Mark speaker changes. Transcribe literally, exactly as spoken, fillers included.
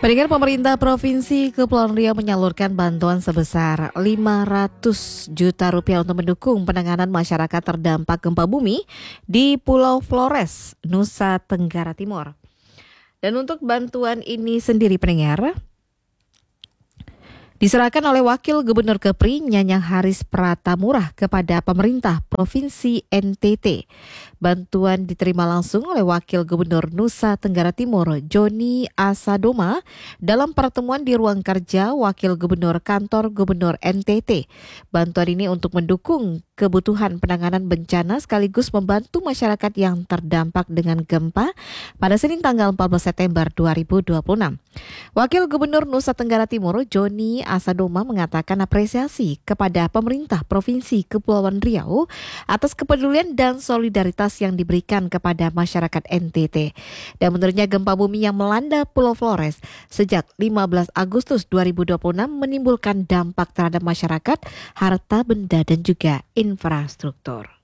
Speaker 1: Pendengar, pemerintah Provinsi Kepulauan Riau menyalurkan bantuan sebesar lima ratus juta rupiah untuk mendukung penanganan masyarakat terdampak gempa bumi di Pulau Flores, Nusa Tenggara Timur. Dan untuk bantuan ini sendiri, pendengar, diserahkan oleh Wakil Gubernur Kepri Nyanyang Haris Pratamurah kepada pemerintah Provinsi N T T. Bantuan diterima langsung oleh Wakil Gubernur Nusa Tenggara Timur Joni Asadoma dalam pertemuan di ruang kerja Wakil Gubernur Kantor Gubernur N T T. Bantuan ini untuk mendukung kebutuhan penanganan bencana sekaligus membantu masyarakat yang terdampak dengan gempa pada Senin tanggal empat belas September dua ribu dua puluh enam. Wakil Gubernur Nusa Tenggara Timur Joni Asadoma mengatakan apresiasi kepada pemerintah Provinsi Kepulauan Riau atas kepedulian dan solidaritas yang diberikan kepada masyarakat N T T. Dan menurutnya gempa bumi yang melanda Pulau Flores sejak lima belas Agustus dua ribu dua puluh enam menimbulkan dampak terhadap masyarakat, harta benda dan juga infrastruktur.